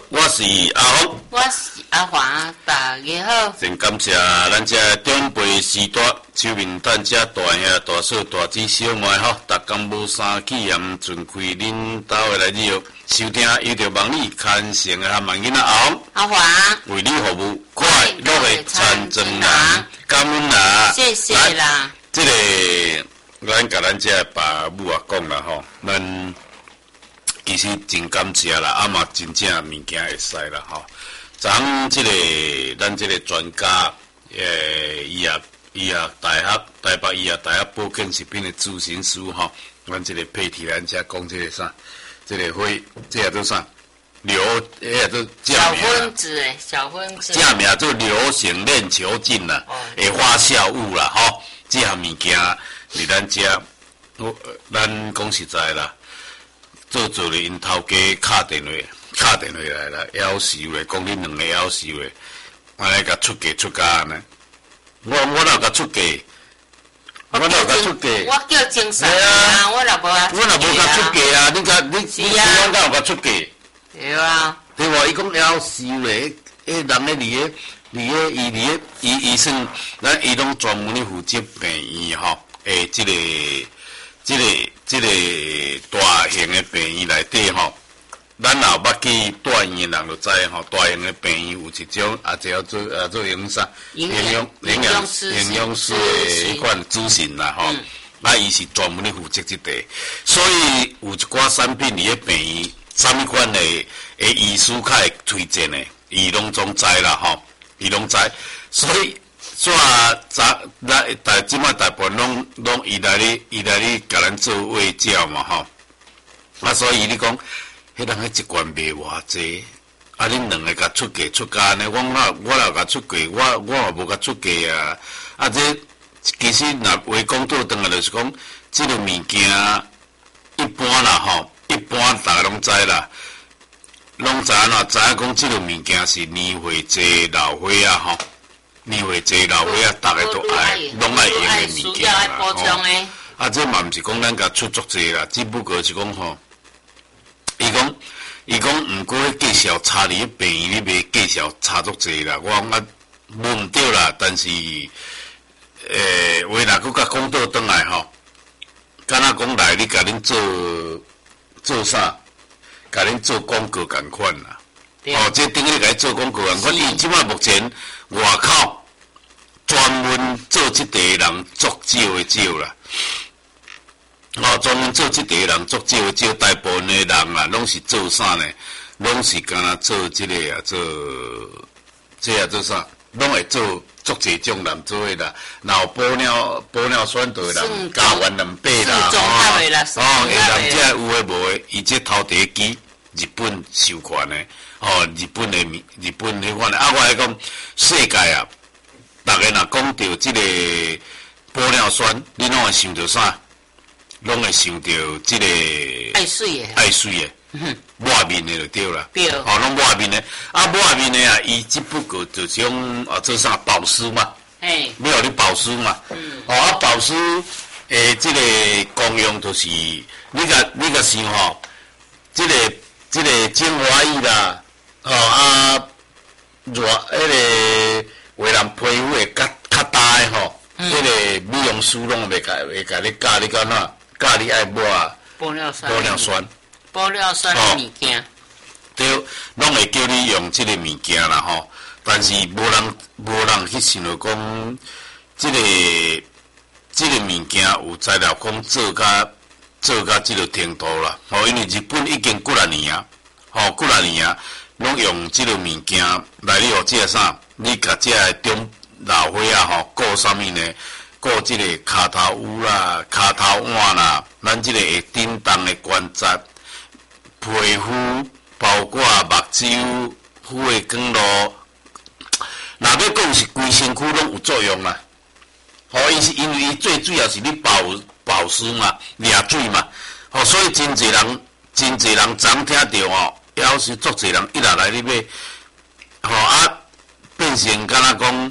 我是阿峰， 我是阿华，大家好。 真感谢咱这长辈时代手面等这大兄、大嫂、大姊、小妹吼，逐工无三气炎，尽开恁兜的来入收听，有着望你牵成的万囡仔阿峰、 阿华， 为你服务，快乐的参政人，感恩啦， 谢谢啦。 这个咱甲咱这爸母啊讲啦吼，咱其实真感谢啦，啊嘛真正物件会使啦吼。昨这个咱这个专家，医学大学台北医学大学保健食品的咨询师吼，咱这个配题咱遮讲这个啥，这个会这叫做啥？叫做小分子诶，小分子。 正名做流行链球菌啦，会发酵物啦吼，这项物件伫咱遮，咱讲实在啦。做咧，因头家敲电话来啦，要求咧，讲恁两个要求咧，安尼甲出价安尼。我哪甲出价？我哪甲出价？ 我叫精神啊，我若无啊。 我若无甲出价啊，你我哪有甲出价？ 对啊。 对无？伊讲要求咧，人咧伫伊算，咱伊拢专门咧负责病院吼，这个大型的病院内底吼，咱若捌去大医院人就知吼，大型的病院有一种也叫做营啥，营养师的迄款咨询啦吼，伊是专门咧负责这块，所以有一寡产品伫咧病院，啥物款的医师较会推荐的，伊拢总知啦吼，伊拢知，所以。即摆大部分拢伊来咧甲咱做卫教嘛吼，所以你讲，迄人迄一罐卖偌济，恁两个甲出价呢？我若甲出价，我也无甲出价啊！这其实若话讲倒转来，就是讲，即个物件一般啦吼，一般大家拢知啦，拢知影讲即个物件是年岁济老岁啊吼。年岁济老岁啊，逐个都爱，拢爱用的物件啦。这嘛毋是讲咱甲出足济啦，只不过是讲吼，伊讲，毋过介绍差伫病院里面介绍差足济啦。我讲啊，无毋对啦，但是，话若佫甲讲倒转来吼，敢若讲来你甲恁做啥？甲恁做广告共款啦。这等于甲伊做广告共款，伊即摆目前。外口专门做这个人足少的少啦，专门做这个人足少的少，大部分的人啊，拢是做啥呢？拢是干那做这个啊，做啥？拢会做足济种人做的啦，然后玻尿酸的人加完两倍啦， 人这有诶无诶，伊这头第一支日本授权的。日本迄款的，我来讲，世界啊，大家若讲到这个玻尿酸，你拢会想到啥？拢会想到这个爱水的， 抹面的就对啦。 对。 拢抹面的，抹面的啊，伊只不过就是种做啥保湿嘛。你有你保湿嘛？保湿这个功用就是，你个想吼，这个精华液啦。迄个为人皮肤会较大的吼，迄个美容师拢会甲你教你干哪，教你爱抹玻尿酸的物件。 对，拢会叫你用这个物件啦吼，但是无人去想到讲，这个物件有材料讲做甲这个程度啦，因为日本已经几多年啊，拢用这个物件来你学这个啥？你甲这个中老岁啊顾啥物呢？顾这个骹头污啦、骹头腕啦，咱这个会震动的关节、皮肤，包括目睭、肤的光路，若要讲是规身躯拢有作用啦。伊是因为伊最主要是你保湿嘛、掠水嘛，所以真侪人昨听到要是足侪人一来你买，变成敢若讲，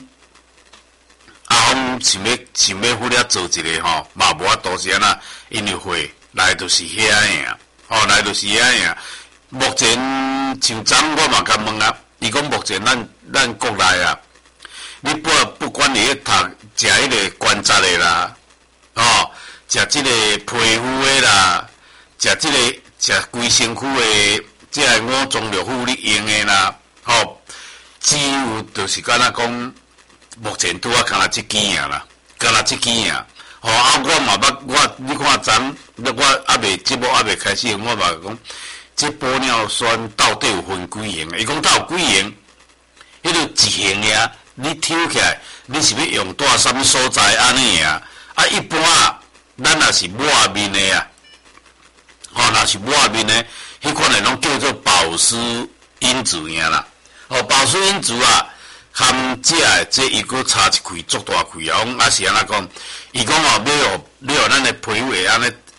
想要忽略做一个嘛无法度是安那，因为会来就是遐样，来就是遐样， 目前像昨我嘛甲问啊，伊讲目前咱国内啊，你不管你咧读食迄个关节的啦，哦，食即个皮肤的啦，食即个食规身躯的，即个五脏六腑你用的啦，哦，只有就是敢若讲，目前拄啊，敢若即几样啦，敢若即几样。哦啊，我嘛捌你看我还未节目还未开始，我嘛讲，这玻尿酸到底有分几型？伊讲它有几型？迄个一型呀，你抽起来，你是要用在什么所在安尼呀？啊，一般啊，咱若是抹面的啊，哦，若是抹面的，迄款的拢叫做保湿因子尔啦。哦，保湿因子啊。含食的这伊佫插一开足大开啊！讲啊是安怎讲？伊讲哦，要互咱的皮肤会安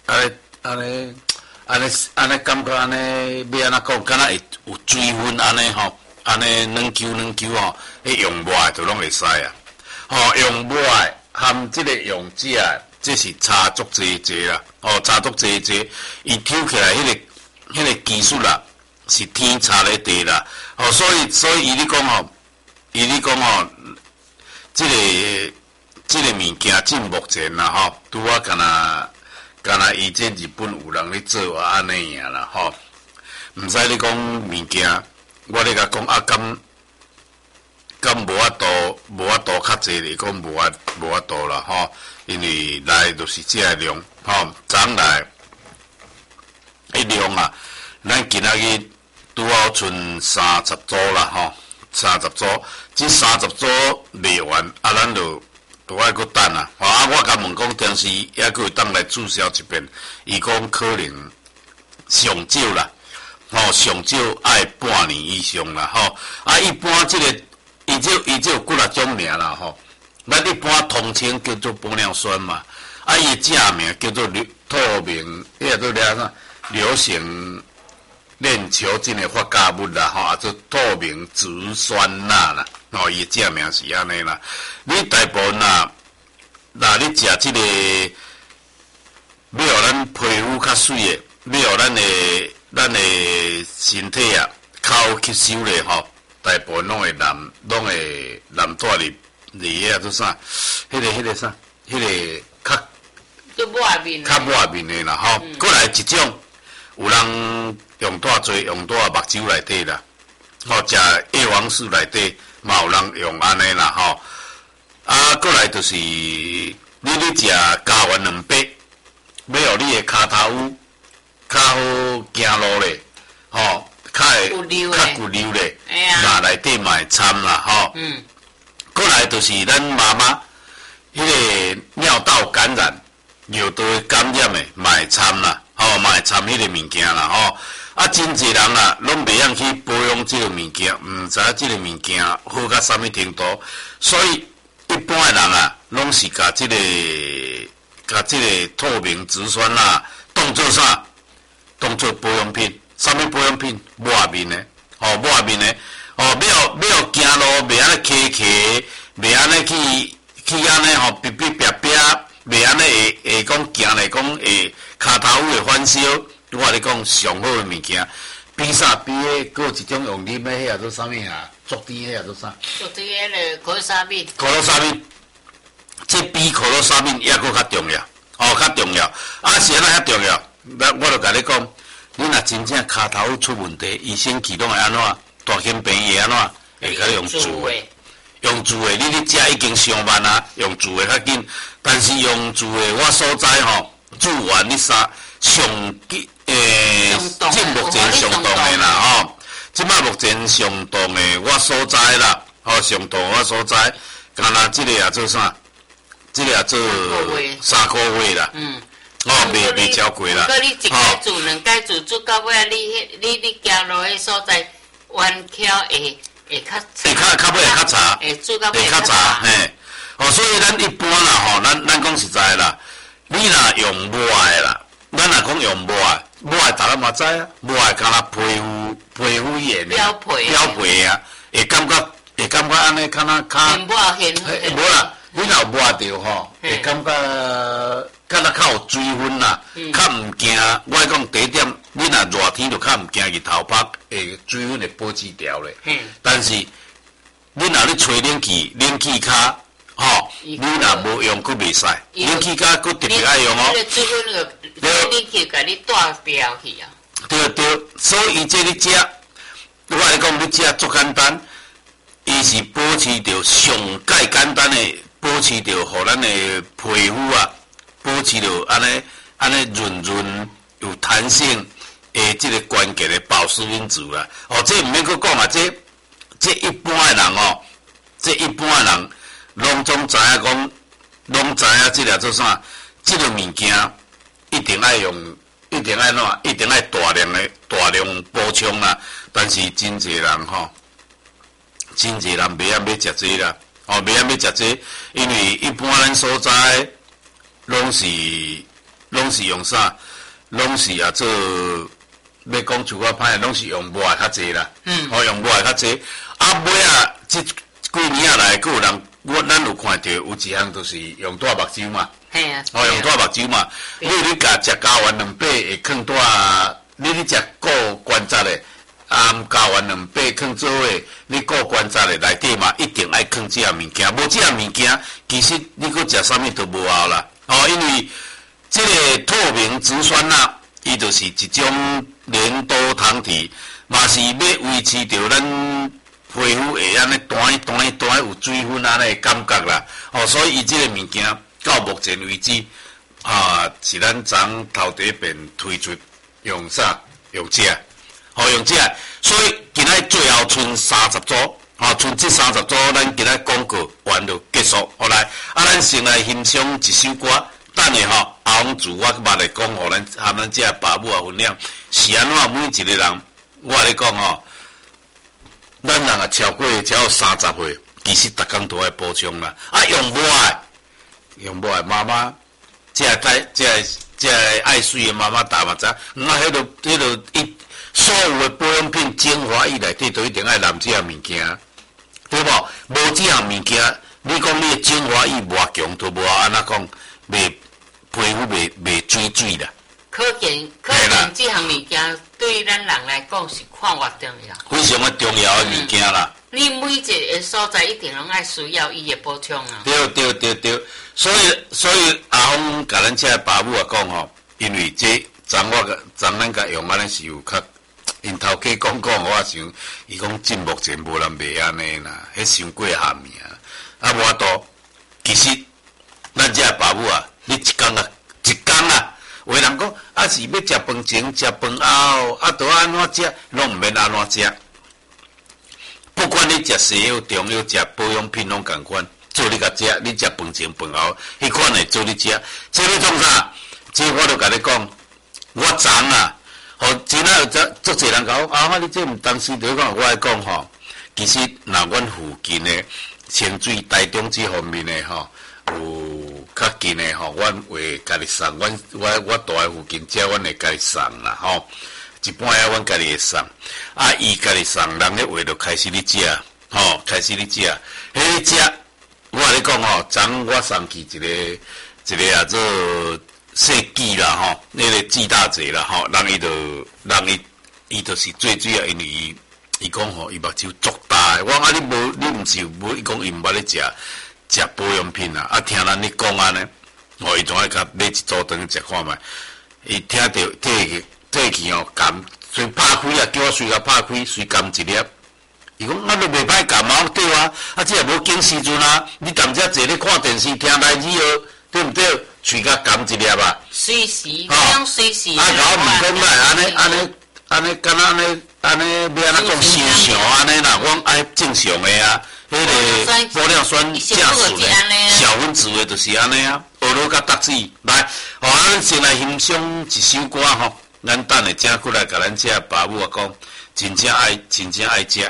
尼感觉安尼，要安怎讲？敢若会有水分安尼吼，安尼软 Q 吼，迄用抹的就拢会使啊！吼，用抹的含即个用食的，这是差足济啦！哦，差足济，伊抽起来迄个技术啦，是天差咧地啦！哦，所以伊咧讲吼。伊咧讲吼，即个物件，即目前啦吼，拄啊干那伊这日本有人咧做啊安尼样啦吼，毋使你讲物件，我咧甲讲啊，敢无法度较济咧，讲无法度啦吼，因为来就是这个量吼，昨来迄量啊，咱今仔日拄好剩30组啦吼。30组，这30组卖完，啊，咱就爱搁等啊。啊，我甲问讲，当时还搁会当来注销一遍，伊讲可能上少啦，吼，上少爱半年以上啦，吼。啊，一般这个伊这有几啊种名啦，吼。咱一般通称叫做玻尿酸嘛，啊，伊正名叫做透明，迄个做啥？流行。链球菌的发酵物啦，吼，啊做透明质酸钠啦，吼，伊正名是安尼啦。你大部分啊，那你食即个，要互咱皮肤较水的，要互咱的身体啊，较好吸收咧，吼，大部分拢会蓝带入遐做啥？迄个啥？迄个较抹面的啦，吼。过来一种，有人。用多侪用多目睭内底啦，吼，食叶黄素内底嘛有人用安尼啦，吼。啊，过来就是你食加完2杯，要互你的骹头较好行路咧，吼，较骨溜咧，嘛内底嘛会掺啦，吼。嗯。过来就是咱妈妈迄个尿道感染、尿道感染的嘛会掺啦，吼，嘛会掺迄个物件啦，吼。啊，真侪人啊，拢袂晓去保养即个物件，毋知即个物件好到啥物程度，所以一般的人啊，拢是甲即个透明质酸啦，当做啥？当做保养品，啥物保养品？抹面的，哦，抹面的，哦，要行路袂安尼骑，袂安尼去安尼吼，逼，袂安尼会讲行来讲会骹头会反烧。我咧讲上好的物件，比啥比迄个一种用啉的迄个做啥物啊？足甜迄个做啥？ 足甜迄个可乐沙米。 可乐沙米，这比可乐沙米还佫较重要，哦，较重要。啊，是安怎遐重要？我就甲你讲，你若真正骹头出问题，医生去拢会安怎？大型病会安怎？会甲你用注的，用注的，你食已经上万啊，用注的较紧。但是用注的，我所在吼，注完你上即目前上当的啦，吼，即摆目前上当的我所在啦，吼，上当我所在，干那即个也做啥？即个也做3个月啦，嗯，哦，未超过啦。 你一改做2改做，做到尾你行路迄所在弯翘会较尾会较差， 会做到会较差，嘿，哦，所以咱一般啦，吼，咱讲实在啦，你若用抹的啦。咱若讲用抹的，大家嘛知啊，抹的敢若皮肤炎的表皮啊，会感觉安尼，敢若较。 抹无啦，你若抹着吼，会感觉较有水分啦，较毋惊。我讲第一点，你若热天就较毋惊日头晒，水分会保持掉咧。但是你若咧吹冷气，冷气卡。吼，你若无用，佫袂使。冷气卡佫特别爱用哦。 水分个冷气甲你带掉去啊。 对，所以这你食，我来讲你食足简单，伊是保持着上介简单的，保持着互咱的皮肤啊，保持着安尼润有弹性的这个关键的保湿因子啦。哦，这毋免佫讲啊，这一般的人哦，这一般的人。拢总知影讲，拢知影即个做啥？即个物件一定爱用，一定爱怎？一定爱大量补充啦。但是真侪人吼，真侪人袂晓要食这啦。哦，袂晓要食这，因为一般咱所在拢是用啥？拢是啊做，要讲像我歹，拢是用抹较济啦。用抹较济。抹啊，即几年啊来，佫有人。咱有看到有一项就是用大目睭嘛，用大目睭嘛。你甲食胶原两百会放大，你食固关节的，胶原两百放做诶，你固关节的内底嘛，一定爱放这物件。无这物件，其实你佫食啥物都无效啦。因为这个透明质酸钠，伊就是一种粘多糖体，嘛是要维持着咱。皮肤会安尼弹有水分安尼感觉啦，所以伊即个物件到目前为止是咱昨头第一遍推出用啥用这，用这，所以今仔最后剩30组，剩这30组，咱今仔广告完就结束，好来，咱先来欣赏一首歌，等下后方自我捌来讲，互咱含咱这爸母分享是安怎每一个人，我咧讲咱人啊，超过30岁，其实逐工都爱补充啦。用抹的妈妈，这爱水的妈妈大嘛知，迄落所有的保养品精华液内底都一定爱含这样物件，对无？无这样物件，你讲你的精华液偌强，都无安怎讲，皮肤袂水啦。 可见这项物件对咱人来讲是看偌重要， 非常的重要的物件啦。 你每一个所在一定拢爱需要伊的补充啊。 对，所以阿峰甲咱这爸母啊讲吼，因为这咱甲用安尼是有较，因头家讲，我想伊讲真目前无人袂安尼啦，迄伤过下面啊，无多。其实咱这爸母啊，你一工啊。有的人讲是要食饭前、食饭后，都安怎食，拢毋免安怎食。不管你食西药、中药、食保养品，拢共款。做你甲食，你食饭前、饭后，迄款会做你食。这你创啥？这我就甲你讲，我昨真有足侪人讲，你这毋当时就讲，我来讲吼，其实若阮附近的清水、台中这方面的有。较近的阮会家己送，我住喺附近，遮阮会家己送啦，一般阮家己会送，伊家己送，人咧话就开始咧食，开始咧食，迄食，我咧讲昨我送去一个做细记啦，那个记大贼啦，人伊就是最主要，因为伊讲伊目睭足大，我你毋是无，伊讲伊毋捌咧食保养品啊！听咱你讲安尼，伊总爱甲买一组顿食看觅。伊听到退去含，随拍开啊，叫我随甲拍开，随含一粒。伊讲都袂歹含啊，对啊，这也无紧时阵啊。你淡遮坐咧看电视，听台语哦，对毋对？随甲含一粒啊。 随时，讲随时。 甲我毋讲来安尼，敢若安尼要安怎讲正常安尼啦？我爱正常的啊。迄个玻尿酸正数的小分子的，就是安尼啊。学落甲搭水来，咱先来欣赏一首歌吼。咱等下正过来甲咱这爸母讲，真正爱食，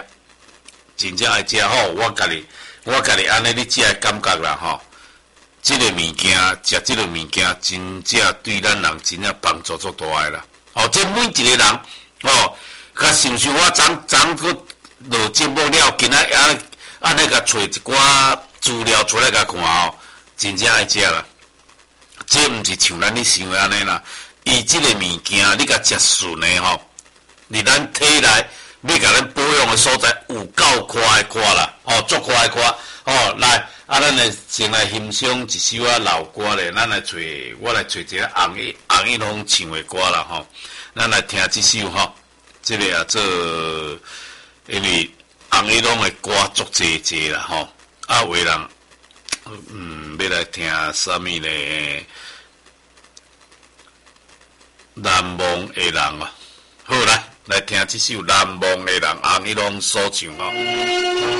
我家己安尼你食的感觉啦吼。这个物件食这个物件，真正对咱人真正帮助足大的啦。这每一个人甲想想我昨落节目了，今仔安尼甲找一寡资料出来甲看真正爱食啦。 这毋是像咱咧想的安尼啦。伊即个物件，你甲食顺的吼，伫咱体内要甲咱保养的所在有够快啦，哦，足快，哦，来，咱来先来欣赏一首老歌咧，我来找一个洪一龙唱的歌啦，吼，咱来听这首吼，这个做，因为洪一龙的歌足济啦，吼，有的人，要来听啥物咧？难忘的人啊，好来听这首《难忘的人》，洪一龙所唱哦。